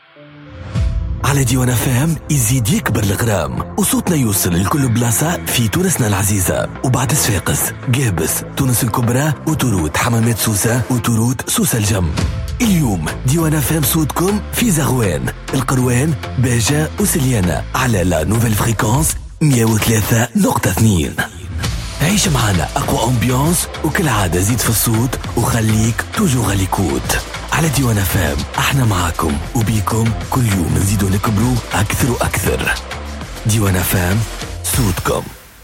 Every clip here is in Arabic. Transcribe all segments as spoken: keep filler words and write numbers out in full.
على ديوان فام يزيد يكبر الغرام وصوتنا يوصل لكل بلاصة في تونسنا العزيزة. وبعد صفاقس، قابس، تونس الكبرى، وتروت حمامات سوسة، وتروت سوسة الجم. اليوم ديوان فام صوتكم في زغوان، القروان، باجة وسليانة على لا نوفيل فريكونس مية وثلاثة نقطة اثنين. عيش معنا أقوى أمبيانس وكل عادة زيد في الصوت وخليك توجو غاليكوت. على ديوان فام احنا معاكم وبيكم كل يوم نزيدوا نكبروا أكثر وأكثر. ديوان فام صوتكم.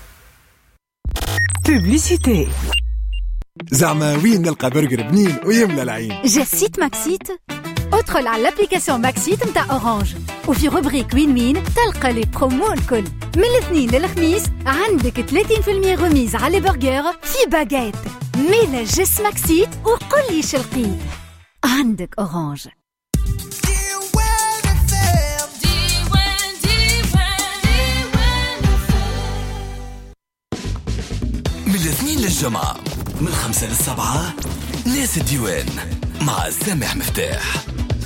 بوبليسيتي. زعما وين نلقى برجر بنين ويملى العين؟ جسيت ماكسيت. ادخل على الابليكاسيون ماكسيت متاع اورانج وفي روبريك وين وين تلقى لي برومو الكل. من الاثنين للخميس عندك ثلاثين بالمية غميز على برجر في باجيت. ميلا جس ماكسيت وقل لي شلقيت. عندك اورانج. من الاثنين للجمعة، من خمسة للسبعة، ناس الديوان مع سامح مفتاح.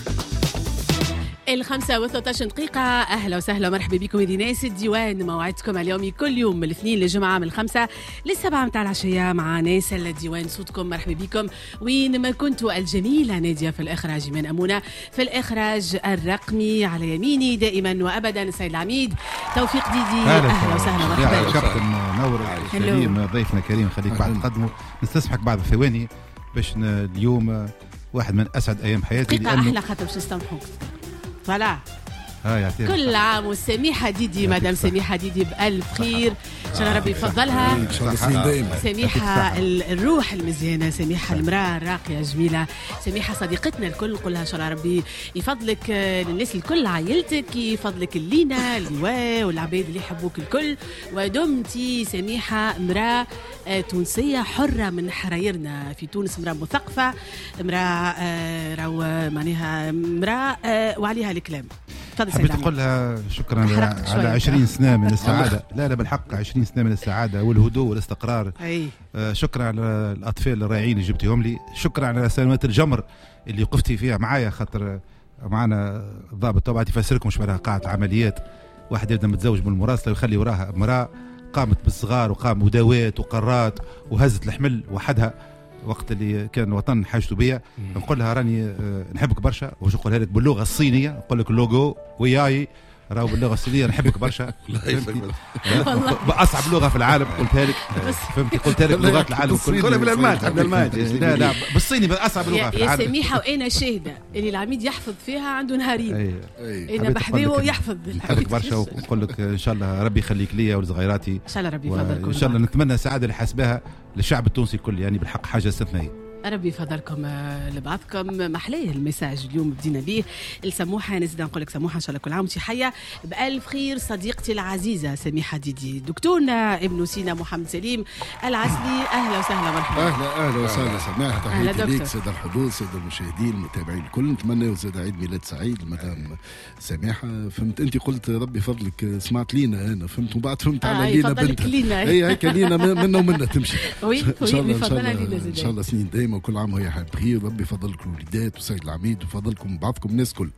الخمسة وثلاثة عشر دقيقة. أهلا وسهلا ومرحبا بكم يا ناس الديوان. موعدكم اليومي كل يوم من الاثنين للجمعة من الخمسة للسبعة متاع العشية مع ناس الديوان. صوتكم مرحبا بكم وين ما كنتوا. الجميلة نادية في الإخراج، إيمان أمونة في الإخراج الرقمي، على يميني دائما وأبدا السيد العميد توفيق ديدي. أهلا وسهلا مرحبا. كابتن نور كريم ضيفنا كريم، خليك بعد نقدمه. نستسمحك بعض الثواني باش اليوم واحد من أسعد أيام حياتي. دقيقة أحلى خاطر باش نستمحوك. فلا كل عام والسميحة ديدي مدام سميحة ديدي بألف خير، إن شاء الله ربي يفضلها. سميحة الروح المزيانة، سميحة المرأة الراقية الجميلة، سميحة صديقتنا الكل. نقولها إن شاء الله ربي يفضلك للناس الكل، عائلتك يفضلك، اللينا اللواء والعباد اللي يحبوك الكل. ودمتي سميحة امرأة تونسية حرة من حرايرنا في تونس، امرأة مثقفة، امرأة راو معناها امرأة وعليها الكلام. حبيت نقول لها شكرا على عشرين سنة من السعادة. لا لا بالحق عشرين سنة من السعادة والهدوء والاستقرار. آه شكرا على الأطفال الرائعين اللي جبتيهم لي. شكرا على سنوات الجمر اللي وقفتي فيها معايا، خاطر معنا ضابط طبعا يفسركم مش معناها قاعة عمليات. واحد يبدا متزوج بالمراسلة ويخلي وراها امرأة قامت بالصغار وقام مداوات وقرات وهزت الحمل وحدها وقت اللي كان الوطن حاجته بيا. نقول لها راني أه نحبك برشا، وش نقولها لك باللغه الصينيه، نقول لك اللوغو وياي راهو باللغه الصينيه نحبك برشا. اصعب لغه في العالم قلتها لك، فهمتي؟ قلتها لك لغات العالم كلها بالالماني. بالالماني لا لا بالصيني اصعب لغه في العالم. يا سميحه وانا شاهده اللي العميد يحفظ فيها عنده نهارين. انا بحذيه يحفظ. نحبك برشا ونقول لك ان شاء الله ربي يخليك ليا ولصغيراتي. ان شاء الله ربي يفضلكم. ان شاء الله نتمنى السعاده اللي حاسباها للشعب التونسي الكل، يعني بالحق حاجه استثنائيه. ربي يفضلكم لبعضكم. محلاه المساج اليوم بدينا به السموحه. نزيد نقول لك سموحه ان شاء الله كل عام وانت حيه بألف خير. صديقتي العزيزه سميحه ديدي، دكتورنا ابن سينا محمد سليم العسلي، اهلا وسهلا مرحبا. اهلا اهلا وسهلا سماحه. تحياتي ليك سيد الحضور، سيد المشاهدين المتابعين الكل. نتمنى زاد عيد ميلاد سعيد مدام سماحه. فهمت انت قلت ربي فضلك سمعت لينا انا فهمت، وبعد فهمت على آه لينا بنتها. اي هيك لينا منا ومنا تمشي. وي ان شاء الله ان شاء الله سنين دايما وكل عام وهي بخير. ربي يفضلكم الوليدات وسيد العميد وفضلكم بعضكم الناس كل.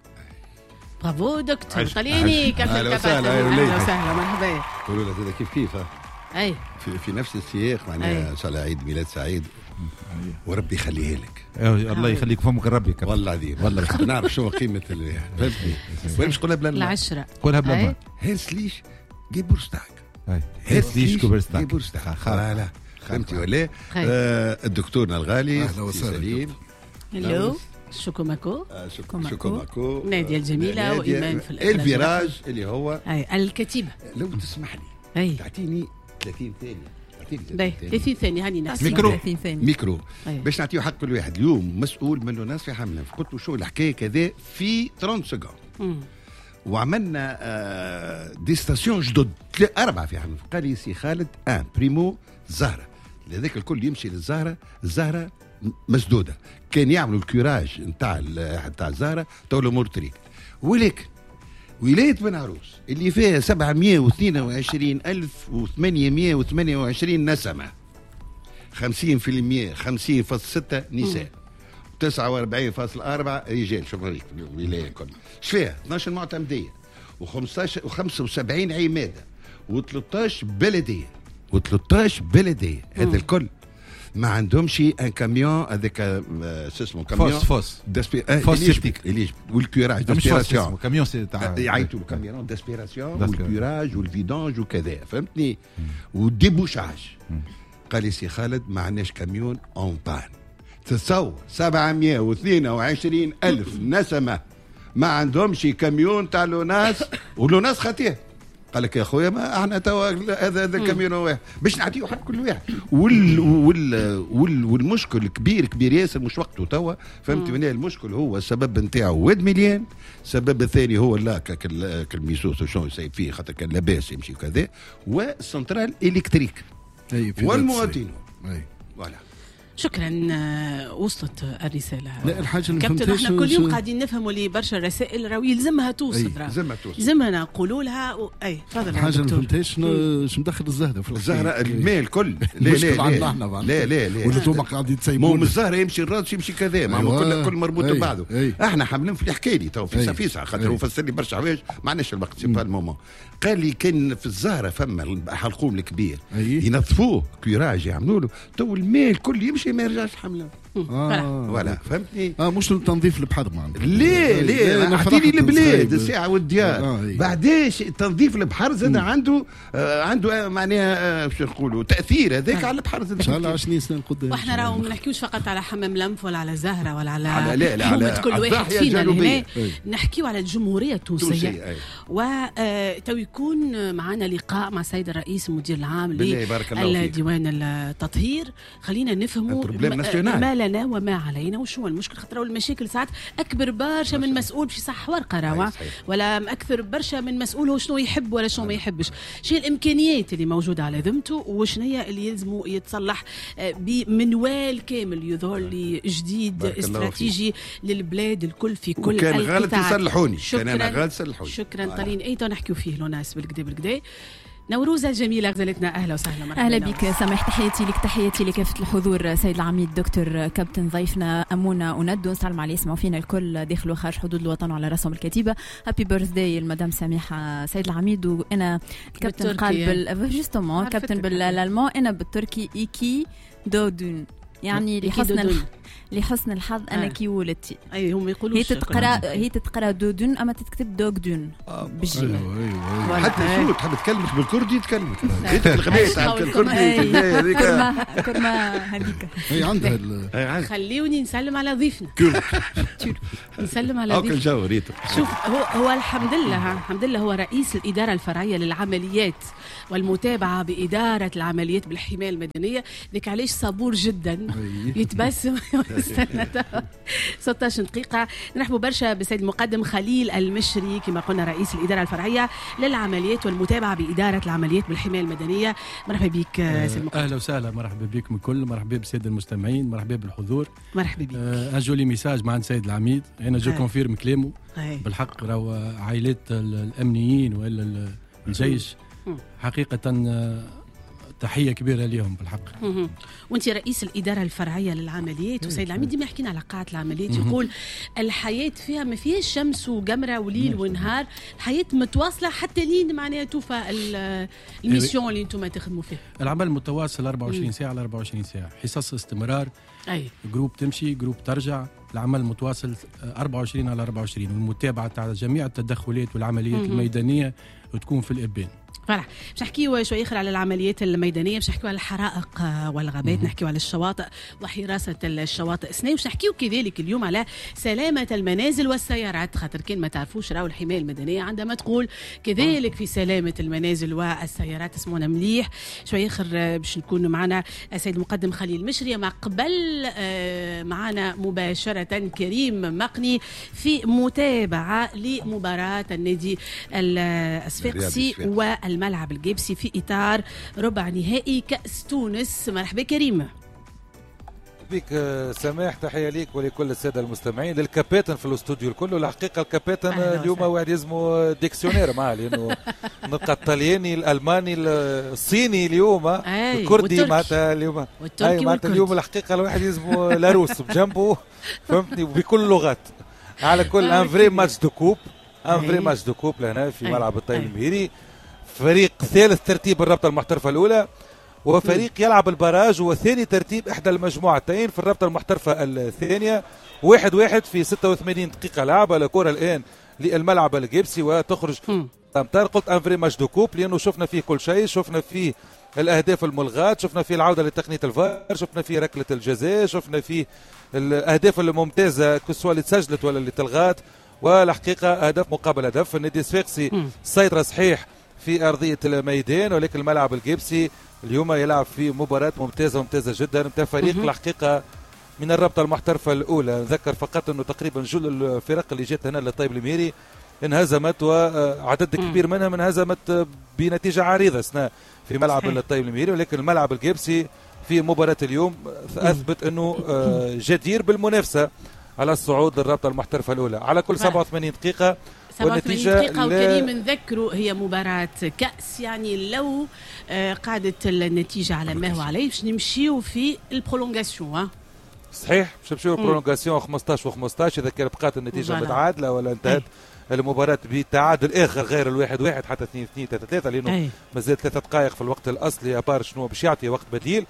برافو دكتور طليني. كيف اهلا وسهلا. اهلا وسهلا مرحبا. قولوا له كيف كيف اي في, في نفس السياق معناها ان شاء الله عيد ميلاد سعيد وربي يخليه لك. الله يخليك فمك ربي. والله العظيم والله باش نعرف شو قيمه فهمتني. وين باش نقولها بلا العشره؟ قولها بلا هيرس ليش جيبورستاك. هيرس ليش جيبورستاك. جيبورستاك فوالا فهمتي ولا؟ آه الدكتورنا الغالي اهلا وسهلا سليم. هلو شكو ماكو. آه شكو شكو ماكو. نادية الجميلة وإيمان في الإخراج. الفيراج اللي هو أي الكتيبة. لو تسمح لي أي تعطيني ثلاثين ثانية. ثلاثين ثانية هاني نفسي. ميكرو ميكرو باش نعطيه حق كل واحد. اليوم مسؤول منه ناس في حملة. قلت له شو الحكاية كذا في ثلاثين سكوند. وعملنا آه دي ستاسيون جدد أربعة في حملة. قال لي سي خالد آن بريمو زهرة، لذلك الكل يمشي للزهرة. الزهرة مسدودة، كان يعملوا الكوراج نتاع نتاع الزهرة تو الأمور طريق. ولكن ولاية بن عروس اللي فيها سبعمية واثنين وعشرين ألف وثمانمية وثمانية وعشرين نسمة، خمسين في المية خمسين فاصلة ستة نساء، تسعة وأربعين فاصلة أربعة رجال شغالين في الولايه الكل. شفيها اثناش معتمديه وخمسطاش وخمسة وسبعين عماده و13 بلديه و13 بلديه هذا الكل ما عندهمش ان كاميون هذاك شو اسمه كاميون فوس فوس داسبي فوس والكوراج داسبيراسيون كاميون سي تاع يعيطوا كاميون داسبيراسيون والكوراج والفيدونج وكذا فهمتني والديبوشاج. قال لي سي خالد ما عندناش كاميون اون بان. تصور سبعمائة واثنين وعشرين ألف نسمة ما عندهمش كاميون تاع لوناس ولوناس خطيه. قال لك يا خويا ما احنا توا هذا هذا الكاميون واحد باش نعطيه حق كل واحد وال وال وال والمشكل كبير كبير ياسر مش وقته توا فهمت من المشكل هو السبب نتاعو واد مليان. السبب الثاني هو لا كالميسوس شنو يسيب فيه خاطر كان لاباس يمشي كذا والسنترال الكتريك والمواطنين فوالا. شكرا وصلت الرساله. لا الحاجه اللي كابتن احنا كل يوم قاعدين نفهموا اللي برشا رسائل راهي يلزمها توصل يلزمها توصل يلزمنا نقولوا لها و... اي تفضل. الحاجه اللي ما فهمتهاش شو مدخل الزهره في الزهره الماء الكل لا لا لا لا لا لا ولا انتم قاعدين تسيبوا مو الزهره يمشي الراس يمشي كذا ما أيوة. كل كل مربوط ببعضه. احنا حاملين في الحكايه لي تو في سفيسه خاطر هو فسر لي برشا حوايج ما عندناش الوقت سي با المومون. قال لي كان في الزهره فما الحلقوم الكبير ينظفوه كوراج يعملوا له تو الماء الكل يمشي ما يرجعش حمله. اه ولا فهمتني اه مش تنظيف البحر معناتها ليه ليه اعطيني البلاد الساعه والديار آه بعديش تنظيف البحر زاد عنده آه عنده معناها باش نقولوا تاثير هذاك على البحر زاد ان شاء الله عشرين سنه قدام. واحنا راهو ما نحكيوش فقط على حمام لمف ولا على زهره ولا على على لا لا على كل واحد فينا هنا نحكيو على الجمهوريه التونسيه وتو يكون معنا لقاء مع السيد الرئيس المدير العام لديوان التطهير. خلينا نفهموا ما لنا وما علينا وشو المشكل خاطر المشاكل ساعات اكبر برشا من مسؤول باش يصح ورقه راهو ولا اكثر برشا من مسؤول هو شنو يحب ولا شنو ما يحبش. شنو الامكانيات اللي موجوده على ذمته وشنو هي اللي يلزموا يتصلح بمنوال كامل يظهر لي جديد استراتيجي للبلاد الكل في كل كان غلط يصلحوني كان انا غلط يصلحوني. شكرا طالين اي تو نحكيو فيه لو ناس بالكدا بالكدا. نوروزة الجميلة غزلتنا أهلا وسهلا مرحبا. أهلا بك سامح تحياتي لك تحياتي لكافة الحضور سيد العميد دكتور كابتن ضيفنا أمونة وندو نسلم عليه يسمعوا فينا الكل داخل وخارج حدود الوطن وعلى راسهم الكتيبة. هابي بيرثداي المدام سميحة سيد العميد. وأنا كابتن قال جوستومون كابتن بالألمان أنا بالتركي إيكي دودون يعني لحسن الح... لحسن الحظ انا آه. كي ولدتي اي هم يقولوا هي تتقرا هي تتقرا دودون اما تتكتب دوغدون آه. بالجيم أيوة أيوة. حتى شو تحب تكلمك بالكردي تكلمك انت الغبيه تاع الكردي هذيك كرمه هذيك هي عندها خليوني نسلم على ضيفنا نسلم على ضيفنا جو ريتو. شوف هو هو الحمد لله الحمد لله هو رئيس الاداره الفرعيه للعمليات والمتابعه باداره العمليات بالحمايه المدنيه. ذيك علاش صبور جدا يتبسم ستة عشر دقيقة. نرحبوا برشا بالسيد المقدم خليل المشري كما قلنا رئيس الإدارة الفرعية للعمليات والمتابعة بإدارة العمليات بالحماية المدنية. مرحبا بك سيد المقدم. أهلا وسهلا مرحبا بكم الكل مرحبا بالسادة المستمعين مرحبا بالحضور مرحبا بك. أه جولي ميساج مع السيد العميد أنا جو كونفيرم كلامه بالحق راهو عائلات الأمنيين ولا الجيش حقيقة تحية كبيرة لهم بالحق. وانت رئيس الإدارة الفرعية للعمليات وسيد العميد ديما يحكينا على قاعة العمليات يقول الحياة فيها ما فيهاش شمس وقمرة وليل ونهار الحياة متواصلة حتى لين معناها توفى الميسيون اللي انتم تخدموا فيه. العمل متواصل أربعة وعشرين ساعة على أربعة وعشرين ساعة حصص استمرار أي جروب تمشي جروب ترجع. العمل متواصل أربعة وعشرين على أربعة وعشرين والمتابعة على جميع التدخلات والعمليات الميدانية وتكون في الإبان. فرح باش نحكيو شوي اخر على العمليات الميدانيه باش نحكيو على الحرائق والغابات نحكيو على الشواطئ وحراسه الشواطئ سناي باش نحكيو كذلك اليوم على سلامه المنازل والسيارات خاطر كان ما تعرفوش راهو الحمايه المدنيه عندما تقول كذلك في سلامه المنازل والسيارات اسمونا مليح شوي اخر باش نكون معنا السيد المقدم خليل المشري مع قبل معنا مباشره كريم مقني في متابعه لمباراه النادي الصفاقسي و الملعب الجيبسي في إطار ربع نهائي كأس تونس. مرحبا كريم. بك سماح، تحيه ليك ولكل الساده المستمعين، للكابيتن في الاستوديو الكل. الحقيقه الكابيتن اليوم واحد يلزمه ديكسيونير معاه، لانه نلقى الطلياني الالماني الصيني اليوم الكردي معناتها اليوم اي معناتها اليوم الحقيقه الواحد يلزمه لاروس بجنبه فهمتني بكل اللغات. على كل ان فري ماتش دو كوب، ان فري ماتش دو كوب لهنا في ملعب الطيب المهيري. فريق ثالث ترتيب الرابطه المحترفه الاولى، وفريق يلعب البراج وثاني ترتيب احدى المجموعتين في الرابطه المحترفه الثانيه. واحد واحد في ستة وثمانين دقيقه لعبه. الكره الان للملعب الجيبسي وتخرج امتار. قلت ان فري ماتش دو كوب لانه شفنا فيه كل شيء، شفنا فيه الاهداف الملغاه، شفنا فيه العوده لتقنيه الفار، شفنا فيه ركله الجزاء، شفنا فيه الاهداف الممتازه كسوا اللي تسجلت ولا اللي تلغات. والحقيقه هدف مقابل هدف. النادي الصفاقسي سيطره صحيح في ارضيه الميدان، ولكن الملعب الجيبسي اليوم يلعب في مباراة ممتازة ممتازة جدا نتاع فريق الحقيقة من الرابطة المحترفة الأولى. نذكر فقط أنه تقريبا جل الفرق اللي جات هنا للطيب المهيري انهزمت، وعدد كبير منها انهزمت بنتيجة عريضة سنا في ملعب الطيب المهيري، ولكن الملعب الجيبسي في مباراة اليوم أثبت أنه جدير بالمنافسة على الصعود للرابطة المحترفة الأولى. على كل سبعة وثمانين دقيقة سبعة وثمانين دقيقة وكريم نذكروا هي مباراة كأس، يعني لو قعدت النتيجة على ما هو عليه باش نمشيو في البرولونغاسيون. صحيح باش نمشيو البرولونغاسيون خمسطاش وخمسطاش إذا كانت بقات النتيجة متعادلة ولا انتهت المباراة بتعادل آخر غير الواحد واحد حتى اثنين اثنين ثلاثة ثلاثة، لأنه مازال ثلاثة دقائق في الوقت الأصلي أبار شنو باش يعطي وقت بديل.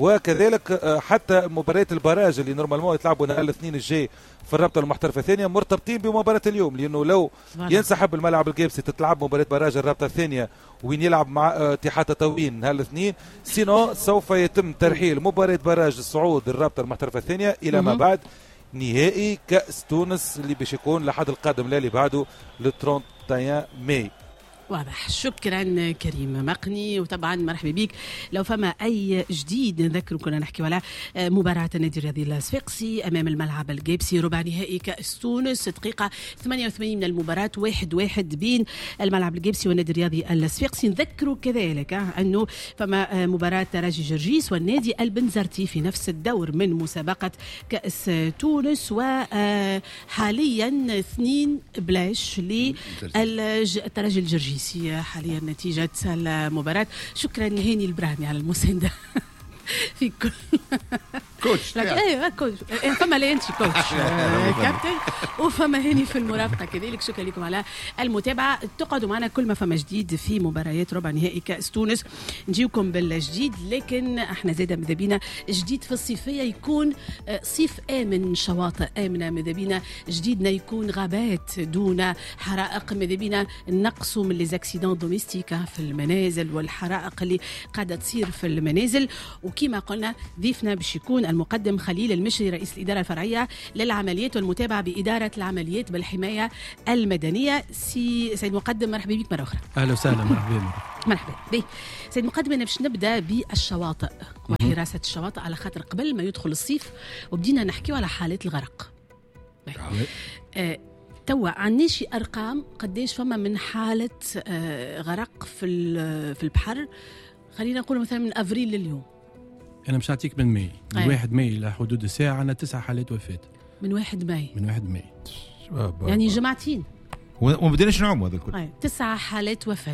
وكذلك حتى مباريات البراج اللي نورمالمون يتلعبوا نهار الاثنين الجاي في الرابطه المحترفه الثانيه مرتبطين بمباراه اليوم، لانه لو ينسحب الملعب الجيبسي تتلعب مباراه براج الرابطه الثانيه وين يلعب مع اتحاد تطاوين نهار الاثنين، سينو سوف يتم ترحيل مباراه براج الصعود الرابطه المحترفه الثانيه الى ما بعد نهائي كاس تونس اللي باش يكون لحد القادم لا اللي بعده ل واحد وثلاثين ماي. واضح. شكرا كريم مقني، وطبعا مرحبا بك. لو فما اي جديد نذكر كنا نحكي على مباراه النادي الرياضي الصفاقسي امام الملعب الجيبسي ربع نهائي كاس تونس، دقيقه ثمانية وثمانين من المباراه، واحد واحد بين الملعب الجيبسي والنادي الرياضي الصفاقسي. نذكروا كذلك انه فما مباراه ترجي جرجيس والنادي البنزرتي في نفس الدور من مسابقه كاس تونس، وحاليا اثنين بلاش للترجي الجرجيس حاليا نتيجة المباراة. شكرا هاني البراهمي على المساندة في كل كوتش. ايوه كوتش، فما لا انت كوتش كابتن، وفما هاني في المرافقه كذلك. شكرا لكم على المتابعه. تقعدوا معنا كل ما فما جديد في مباريات ربع نهائي كاس تونس نجيوكم بالجديد، لكن احنا زاده ماذا بينا جديد في الصيفيه يكون صيف امن، شواطئ امنه، ماذا بينا جديدنا يكون غابات دون حرائق، ماذا بينا نقصوا من لي زاكسيدون دوميستيكا في المنازل والحرائق اللي قاعده تصير في المنازل. وكما قلنا ضيفنا باش يكون المقدم خليل المشري رئيس الإدارة الفرعية للعمليات والمتابعة بإدارة العمليات بالحماية المدنية. سي سيد مقدم مرحبا بك مرة أخرى. أهلا وسهلا. مرحبا مرحبا بك سيد مقدم. أنا باش نبدأ بالشواطئ وحراسة الشواطئ، على خاطر قبل ما يدخل الصيف وبدينا نحكيو على حالات الغرق. آه توا عندناش أرقام قديش فما من حالة آه غرق في في البحر، خلينا نقول مثلا من أفريل لليوم. أنا مش نعطيك من ماي، من واحد ماي إلى حدود الساعة عندنا تسع حالات وفاة. من واحد ماي من واحد ماي يعني جمعتين وما بديناش نعوم هذا الكل. تسع حالات وفاة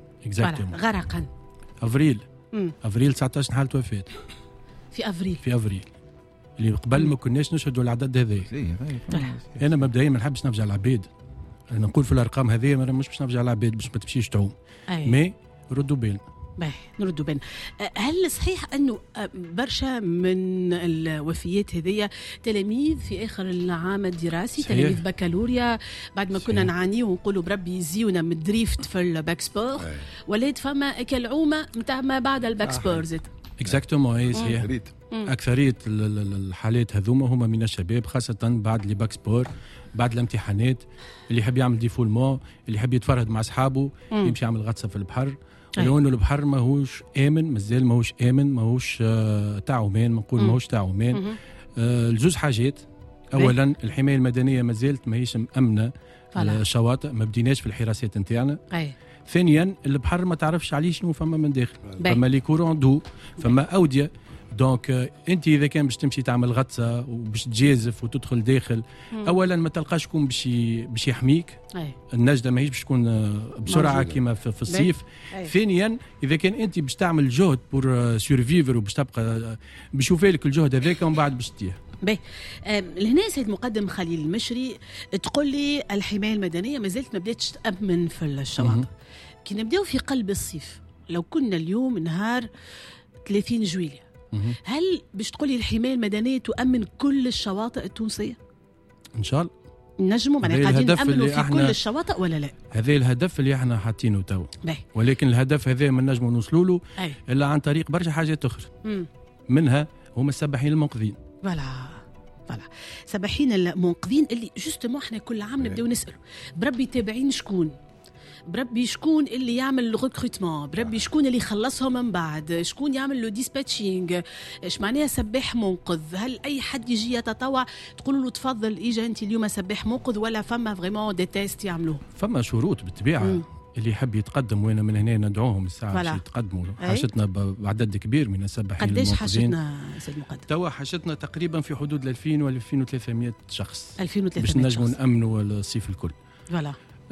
غرقا. أفريل مم. أفريل تسعطاش حالة وفاة في أفريل في أفريل اللي قبل ما كناش نشهدوا العدد هذا. أنا مبدئيا ما نحبش نفجع العباد، أنا نقول في الأرقام هذه مش باش نفجع العباد باش ما تمشيش تعوم، مي ردوا بالنا. باهي نردوا بين. هل صحيح انه برشا من الوفيات هذيا تلاميذ في اخر العام الدراسي، تلاميذ بكالوريا، بعد ما كنا نعاني ونقولوا بربي يزيونا من دريفت في الباك سبور، ولات فما كالعومه نتاع ما بعد الباك سبور زيد. اكزاكتومون اي صحيح. اكثريه الحالات هذوما هما من الشباب، خاصه بعد لي باك سبور، بعد الامتحانات، اللي يحب يعمل ديفولمون، اللي يحب يتفرهد مع اصحابه، يمشي يعمل غطسه في البحر. لو انه البحر ماهوش امن، مازال ماهوش امن، ماهوش آه تاع عمان، نقول ماهوش تاع عمان. آه الجوز حاجات، اولا الحمايه المدنيه مازالت ماهيش مامنه الشواطئ، ما بديناش في الحراسات نتاعنا. ثانيا البحر ما تعرفش عليه شنو فما من داخل، فما لي كورون دو، فما اوديه دونك انت اذا كان باش تمشي تعمل غطسه وباش تجازف وتدخل داخل مم. اولا ما تلقاش شكون باش باش يحميك، النجده ماهيش باش تكون بسرعه كما في الصيف. ثانيا اذا كان انت باش تعمل جهد بور سيرفيفر وباش تبقى باش يوفي لك الجهد هذاك ومن بعد باش تطيح. باهي لهنا سيد مقدم خليل المشري تقول لي الحمايه المدنيه ما زالت ما بداتش تامن في الشواطئ. كي نبداو في قلب الصيف، لو كنا اليوم نهار ثلاثين جويلية، هل باش تقولي الحماية المدنية تؤمن كل الشواطئ التونسية؟ إن شاء الله نجموا معناها قاعدين نأمنوا في كل الشواطئ ولا لا؟ هذا الهدف اللي احنا حاطينه تو، ولكن الهدف هذا ما نجموا نوصلوا له إلا عن طريق برشا حاجات أخرى. مم. منها هم السباحين المنقذين. فوالا فوالا سباحين المنقذين اللي جوستومون احنا كل عام نبداو نسألوا بربي تابعين شكون؟ بربي شكون اللي يعمل الريكروتمون، بربي شكون اللي يخلصهم من بعد، شكون يعمل لو ديسباتشينغ، ايش معناها سباح منقذ؟ هل اي حد يجي يتطوع تقول له تفضل اجا انت اليوم سباح منقذ، ولا فما فريمون دي تيست يعملوه؟ فما شروط بالطبيعه. مم. اللي يحب يتقدم وانا من هنا ندعوهم الساعه باش يتقدموا. حاجتنا بعدد كبير من السباحين المنقذين. قداش حاجتنا سيد مقدم؟ توا حاجتنا تقريبا في حدود ألفين و ألفين وثلاثمائة شخص ألفين وثلاثمائة باش نجموا نامنوا الصيف الكل. فوالا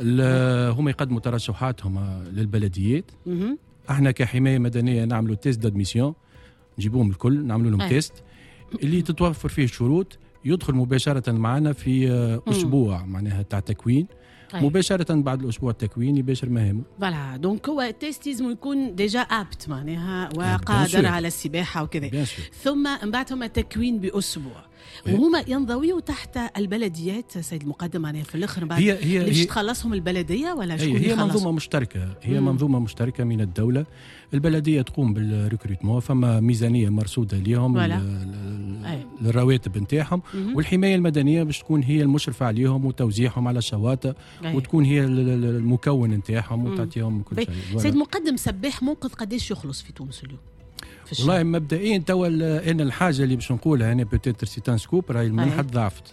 هم يقدموا ترشحاتهم للبلديات. مم. احنا كحمايه مدنيه نعملوا تيست دادميسيون، نجيبوهم الكل نعملوا لهم تيست اللي تتوفر فيه شروط، يدخل مباشره معنا في اسبوع معناها تاع تكوين. أي. مباشرة بعد الأسبوع التكوين يباشر مهامه. فوالا دونك هو التيست لازم يكون ديجا ابت معناها وقادر على السباحة وكذا، ثم من بعد ثم تكوين بأسبوع. وهما ينضويوا تحت البلديات سيد المقدم معناها في الاخر بعد هي هي اللي باش تخلصهم البلديه ولا شكون هي, هي منظومه مشتركه هي مم. منظومه مشتركه من الدوله. البلديه تقوم بالريكروتمون، فما ميزانيه مرصوده ليهم للرواتب نتاعهم، والحمايه المدنيه باش تكون هي المشرفه عليهم وتوزيعهم على الشواطئ، وتكون هي المكون نتاعهم وتعطيهم كل شيء. سيد مقدم سباح منقذ قداش يخلص في تونس اليوم؟ والله مبدئيا توا انا الحاجه اللي باش نقولها انا بوتيتر سيتان سكوب راهي المنحه ضعفت.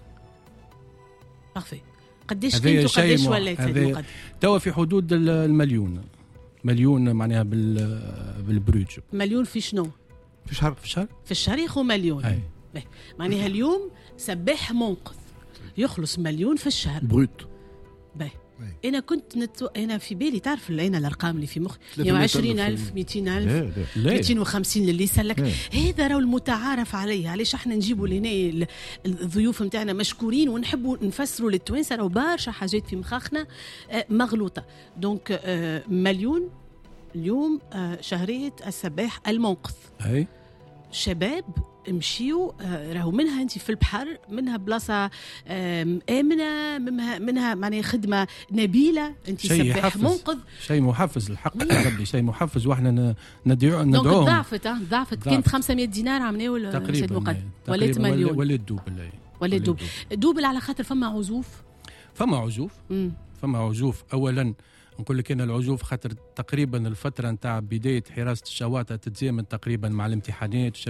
بارفي. قداش كنتو قداش ولات المقدم؟ توا في حدود المليون مليون معناها بال بالبروج. مليون في شنو؟ في الشهر في الشهر في الشهر ياخذ مليون. أي. معناها اليوم سباح منقذ يخلص مليون في الشهر بروت. باهي أنا كنت نتو... أنا في بالي تعرف أنا الأرقام اللي في مخي مئة وعشرين ألف مئتين ألف مئتين وخمسين اللي يسلك. هذا راهو المتعارف عليه. علاش احنا نجيبوا لهنا الضيوف نتاعنا مشكورين ونحبوا نفسروا للتوانسة راهو برشا حاجات في مخاخنا مغلوطة. دونك مليون اليوم شهرية السباح المنقذ. أي. شباب امشيو راهو منها انت في البحر، منها بلاصه امنه، منها منها معناها خدمه نبيله، انت سباح منقذ، شيء محفز الحق ربي شيء محفز، واحنا ندعو ندعوهم. ضعفت ضعفت كانت خمسمائة دينار عملوا تقريبا ولات مليون ولات دوبل ولات دوبل دوبل على خاطر فما عزوف فما عزوف مم. فما عزوف. اولا نقول لك أنا العزوف خاطر تقريبا الفتره نتاع بدايه حراسه الشواطئ تتزامن تقريبا مع الامتحانات